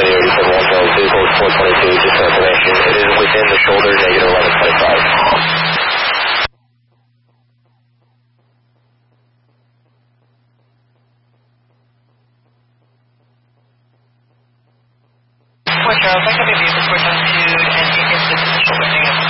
Infinity 87 Hotel, vehicle is 422, just for information. It is within the shoulder, negative 1125. Charles, I can be switch on to and you can switch the shoulder negative